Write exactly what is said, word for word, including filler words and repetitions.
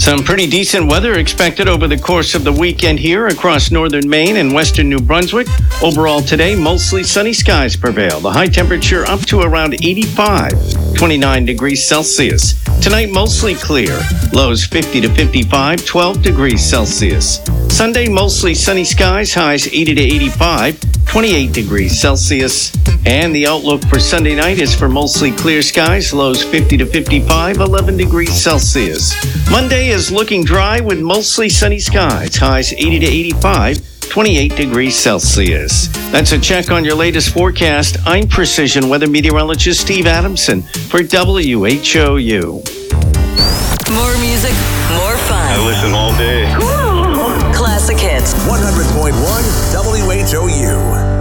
Some pretty decent weather expected over the course of the weekend here across northern Maine and western New Brunswick. Overall today, mostly sunny skies prevail. The high temperature up to around eighty-five, twenty-nine degrees Celsius. Tonight, mostly clear. Lows fifty to fifty-five, twelve degrees Celsius. Sunday, mostly sunny skies, highs eighty to eighty-five, twenty-eight degrees Celsius. And the outlook for Sunday night is for mostly clear skies, lows fifty to fifty-five, eleven degrees Celsius. Monday is looking dry with mostly sunny skies, highs eighty to eighty-five, twenty-eight degrees Celsius. That's a check on your latest forecast. I'm Precision Weather Meteorologist Steve Adamson for W H O U. More music, more fun. I listen all day. Classic hits. one hundred point one W H O U.